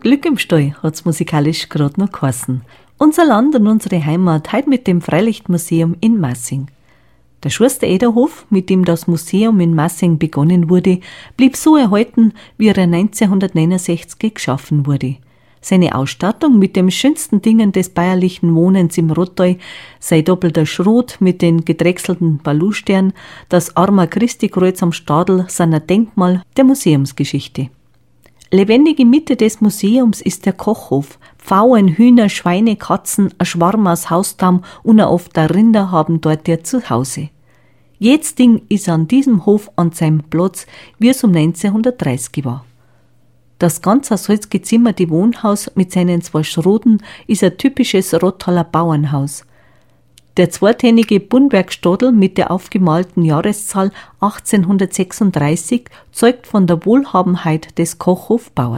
Glück im Stall hat's musikalisch gerade noch geheißen. Unser Land und unsere Heimat heute mit dem Freilichtmuseum in Massing. Der Schuster-Eder-Hof, mit dem das Museum in Massing begonnen wurde, blieb so erhalten, wie er 1969 geschaffen wurde. Seine Ausstattung mit den schönsten Dingen des bäuerlichen Wohnens im Rottal, sein doppelter Schrot mit den gedrechselten Balustern, das Armer Christi-Kreuz am Stadel sind ein Denkmal der Museumsgeschichte. Lebendige Mitte des Museums ist der Kochhof. Pfauen, Hühner, Schweine, Katzen, ein Schwarm aus Hausdamm und ein oft Rinder haben dort ihr Zuhause. Jedes Ding ist an diesem Hof an seinem Platz, wie es um 1930 war. Das ganz aus Holz gezimmerte Wohnhaus mit seinen 2 Schroten ist ein typisches Rottaler Bauernhaus. Der zweitänige Bunnbergstadel mit der aufgemalten Jahreszahl 1836 zeugt von der Wohlhabenheit des Kochhofbauers.